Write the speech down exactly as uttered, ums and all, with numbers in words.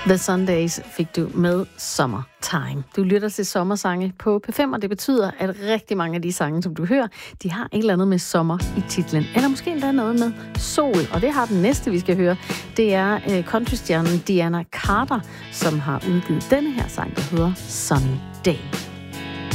The Sundays fik du med Summertime. Du lytter til sommersange på P fem, og det betyder, at rigtig mange af de sange, som du hører, de har et eller andet med sommer i titlen. Eller måske endda noget med sol, og det har den næste, vi skal høre. Det er uh, countrystjernen Diana Carter, som har udgivet denne her sang, der hedder Sunny Day.